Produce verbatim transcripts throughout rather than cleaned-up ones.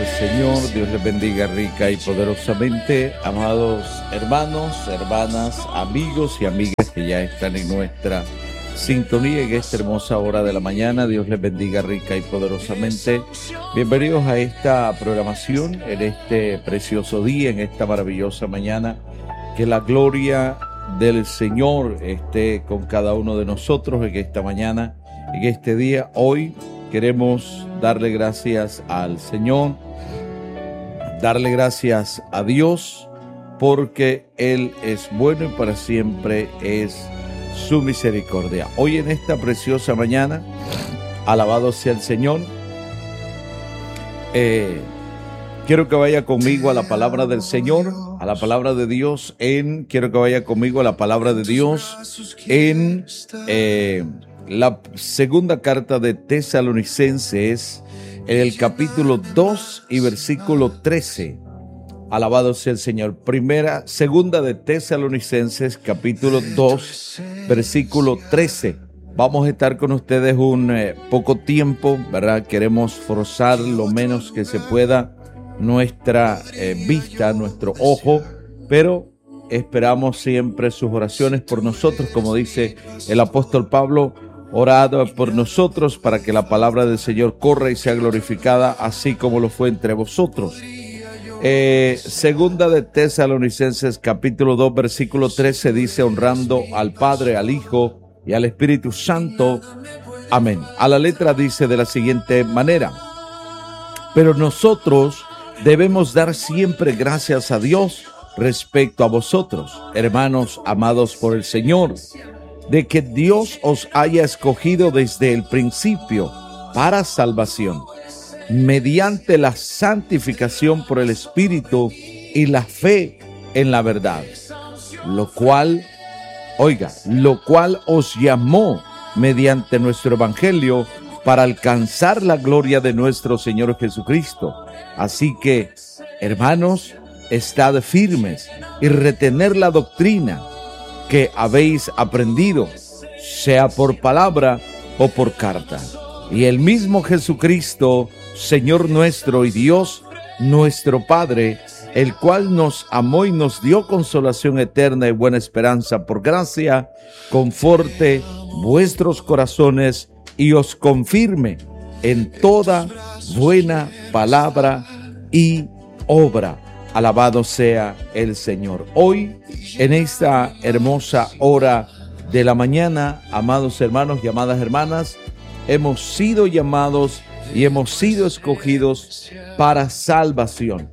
Señor, Dios les bendiga rica y poderosamente, amados hermanos, hermanas, amigos y amigas que ya están en nuestra sintonía en esta hermosa hora de la mañana. Dios les bendiga rica y poderosamente. Bienvenidos a esta programación en este precioso día, en esta maravillosa mañana. Que la gloria del Señor esté con cada uno de nosotros en esta mañana, en este día. Hoy queremos darle gracias al Señor, darle gracias a Dios, porque Él es bueno y para siempre es su misericordia. Hoy en esta preciosa mañana, alabado sea el Señor, eh, quiero que vaya conmigo a la palabra del Señor, a la palabra de Dios en, quiero que vaya conmigo a la palabra de Dios en eh, la segunda carta de Tesalonicenses, en el capítulo dos y versículo trece. Alabado sea el Señor. Primera, segunda de Tesalonicenses, capítulo dos, versículo trece. Vamos a estar con ustedes un eh, poco tiempo, ¿verdad? Queremos forzar lo menos que se pueda nuestra eh, vista, nuestro ojo, pero esperamos siempre sus oraciones por nosotros, como dice el apóstol Pablo. Orad por nosotros para que la palabra del Señor corra y sea glorificada, así como lo fue entre vosotros. Eh, segunda de Tesalonicenses, capítulo dos, versículo trece, dice: honrando al Padre, al Hijo y al Espíritu Santo. Amén. A la letra dice de la siguiente manera: pero nosotros debemos dar siempre gracias a Dios respecto a vosotros, hermanos amados por el Señor, de que Dios os haya escogido desde el principio para salvación, mediante la santificación por el Espíritu y la fe en la verdad, lo cual, oiga, lo cual os llamó mediante nuestro Evangelio para alcanzar la gloria de nuestro Señor Jesucristo. Así que, hermanos, estad firmes y retener la doctrina que habéis aprendido, sea por palabra o por carta. Y el mismo Jesucristo, Señor nuestro y Dios nuestro Padre, el cual nos amó y nos dio consolación eterna y buena esperanza por gracia, conforte vuestros corazones y os confirme en toda buena palabra y obra. Alabado sea el Señor. Hoy, en esta hermosa hora de la mañana, amados hermanos y amadas hermanas, hemos sido llamados y hemos sido escogidos para salvación.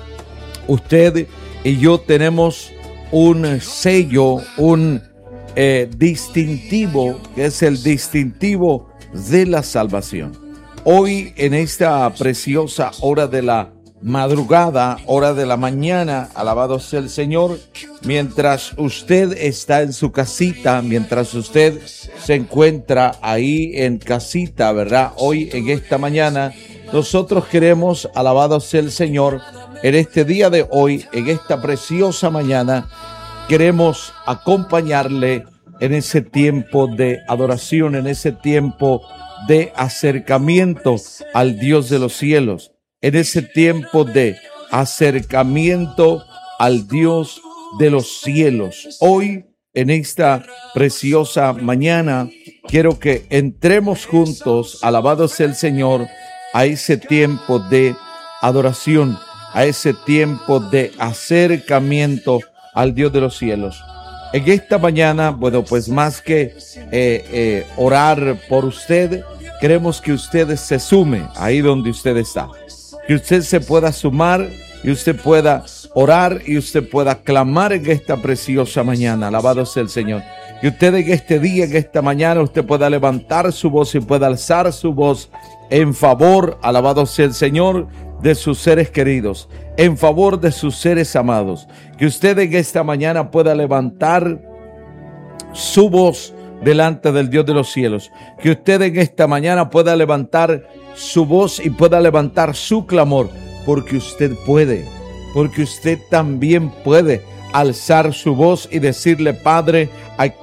Usted y yo tenemos un sello, un eh, distintivo, que es el distintivo de la salvación. Hoy, en esta preciosa hora de la madrugada, hora de la mañana, alabado sea el Señor, mientras usted está en su casita, mientras usted se encuentra ahí en casita, ¿verdad? Hoy, en esta mañana, nosotros queremos, alabado sea el Señor, en este día de hoy, en esta preciosa mañana, queremos acompañarle en ese tiempo de adoración, en ese tiempo de acercamiento al Dios de los cielos, en ese tiempo de acercamiento al Dios de los cielos. Hoy, en esta preciosa mañana, quiero que entremos juntos, alabado sea el Señor, a ese tiempo de adoración, a ese tiempo de acercamiento al Dios de los cielos. En esta mañana, bueno, pues más que eh, eh, orar por usted, queremos que usted se sume ahí donde usted está. Que usted se pueda sumar y usted pueda orar y usted pueda clamar en esta preciosa mañana. Alabado sea el Señor. Que usted en este día, en esta mañana, usted pueda levantar su voz y pueda alzar su voz en favor, alabado sea el Señor, de sus seres queridos, en favor de sus seres amados. Que usted en esta mañana pueda levantar su voz delante del Dios de los cielos. Que usted en esta mañana pueda levantar su voz y pueda levantar su clamor, porque usted puede, porque usted también puede alzar su voz y decirle: Padre, aquí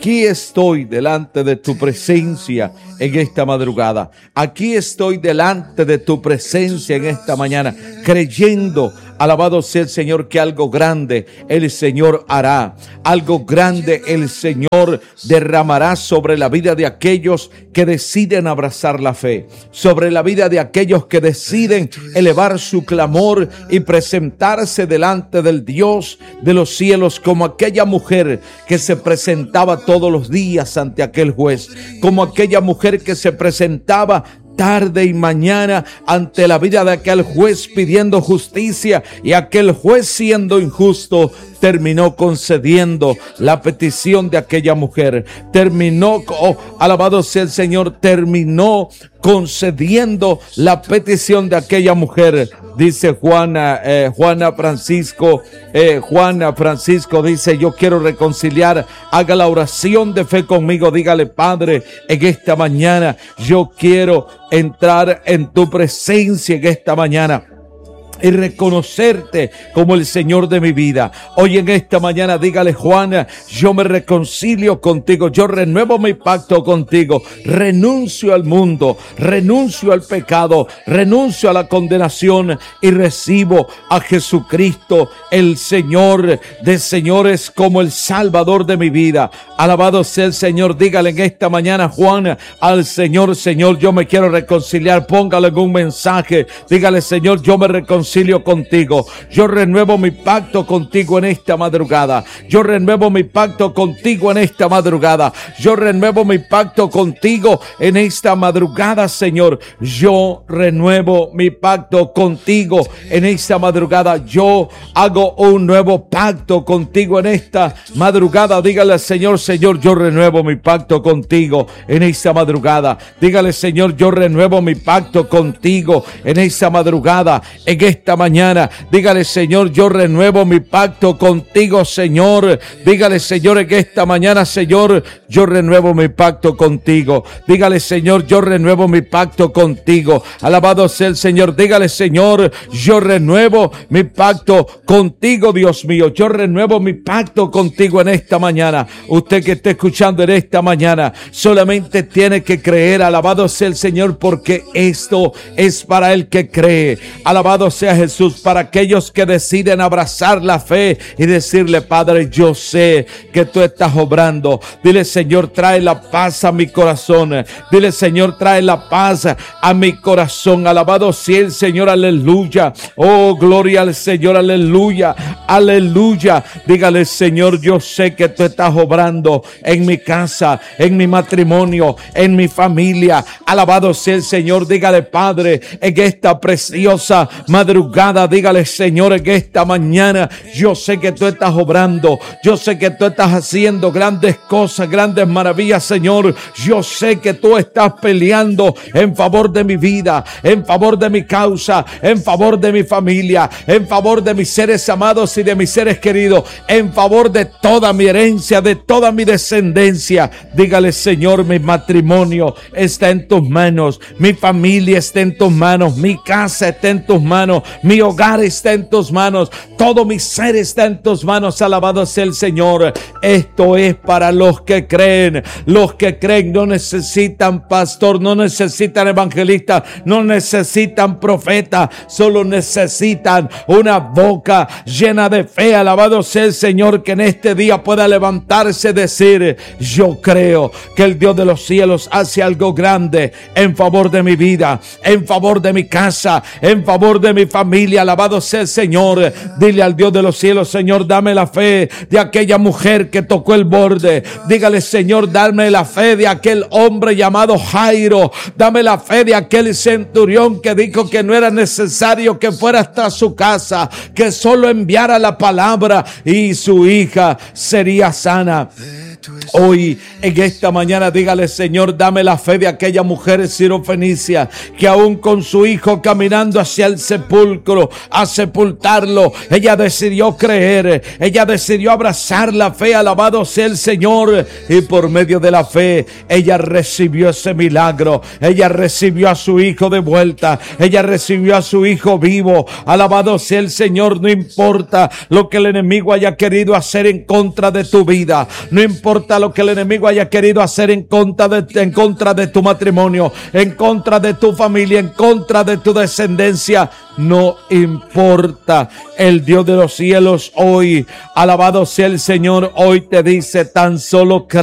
aquí estoy delante de tu presencia en esta madrugada. Aquí estoy delante de tu presencia en esta mañana, creyendo, alabado sea el Señor, que algo grande el Señor hará. Algo grande el Señor derramará sobre la vida de aquellos que deciden abrazar la fe, sobre la vida de aquellos que deciden elevar su clamor y presentarse delante del Dios de los cielos, como aquella mujer que se presentaba todos los días ante aquel juez, como aquella mujer que se presentaba tarde y mañana ante la vida de aquel juez pidiendo justicia, y aquel juez, siendo injusto, terminó concediendo la petición de aquella mujer. Terminó, oh, alabado sea el Señor, terminó concediendo la petición de aquella mujer. Dice Juana, eh, Juana Francisco, eh, Juana Francisco dice: yo quiero reconciliar. Haga la oración de fe conmigo. Dígale: Padre, en esta mañana yo quiero entrar en tu presencia en esta mañana y reconocerte como el Señor de mi vida. Hoy en esta mañana dígale: Juana, yo me reconcilio contigo, yo renuevo mi pacto contigo, renuncio al mundo, renuncio al pecado, renuncio a la condenación y recibo a Jesucristo, el Señor de señores, como el Salvador de mi vida. Alabado sea el Señor. Dígale en esta mañana, Juana, al Señor: Señor, yo me quiero reconciliar. Póngale en un mensaje, dígale: Señor, yo me reconcilio contigo, yo renuevo mi pacto contigo en esta madrugada, yo renuevo mi pacto contigo en esta madrugada, yo renuevo mi pacto contigo en esta madrugada, Señor. Yo renuevo mi pacto contigo en esta madrugada, yo hago un nuevo pacto contigo en esta madrugada. Dígale al Señor: Señor, yo renuevo mi pacto contigo en esta madrugada. Dígale: Señor, yo renuevo mi pacto contigo en esta madrugada, en esta mañana. Dígale: Señor, yo renuevo mi pacto contigo, Señor. Dígale: Señor, en esta mañana: Señor, yo renuevo mi pacto contigo. Dígale: Señor, yo renuevo mi pacto contigo. Alabado sea el Señor. Dígale: Señor, yo renuevo mi pacto contigo, Dios mío. Yo renuevo mi pacto contigo en esta mañana. Usted que está escuchando en esta mañana, solamente tiene que creer. Alabado sea el Señor, porque esto es para el que cree. Alabado sea Jesús, para aquellos que deciden abrazar la fe y decirle: Padre, yo sé que tú estás obrando. Dile: Señor, trae la paz a mi corazón. Dile: Señor, trae la paz a mi corazón. Alabado sea el Señor, aleluya. Oh, gloria al Señor, aleluya, aleluya. Dígale: Señor, yo sé que tú estás obrando en mi casa, en mi matrimonio, en mi familia. Alabado sea el Señor. Dígale: Padre, en esta preciosa madrugada, dígale: Señor, en esta mañana, yo sé que tú estás obrando, yo sé que tú estás haciendo grandes cosas, grandes maravillas, Señor. Yo sé que tú estás peleando en favor de mi vida, en favor de mi causa, en favor de mi familia, en favor de mis seres amados y de mis seres queridos, en favor de toda mi herencia, de toda mi descendencia. Dígale: Señor, mi matrimonio está en tus manos, mi familia está en tus manos, mi casa está en tus manos, mi hogar está en tus manos, todo mi ser está en tus manos. Alabado sea el Señor. Esto es para los que creen. Los que creen no necesitan pastor, no necesitan evangelista, no necesitan profeta, solo necesitan una boca llena de fe. Alabado sea el Señor, que en este día pueda levantarse y decir: yo creo que el Dios de los cielos hace algo grande en favor de mi vida, en favor de mi casa, en favor de mi familia. Alabado sea el Señor. Dile al Dios de los cielos: Señor, dame la fe de aquella mujer que tocó el borde. Dígale: Señor, dame la fe de aquel hombre llamado Jairo. Dame la fe de aquel centurión que dijo que no era necesario que fuera hasta su casa, que solo enviara la palabra y su hija sería sana. Hoy, en esta mañana, dígale: Señor, dame la fe de aquella mujer sirofenicia que aún con su hijo caminando hacia el sepulcro, a sepultarlo, ella decidió creer, ella decidió abrazar la fe. Alabado sea el Señor. Y por medio de la fe, ella recibió ese milagro. Ella recibió a su hijo de vuelta. Ella recibió a su hijo vivo. Alabado sea el Señor. No importa lo que el enemigo haya querido hacer en contra de tu vida, no importa importa lo que el enemigo haya querido hacer en contra de, en contra de tu matrimonio, en contra de tu familia, en contra de tu descendencia. No importa. El Dios de los cielos hoy, alabado sea el Señor, hoy te dice: tan solo cree.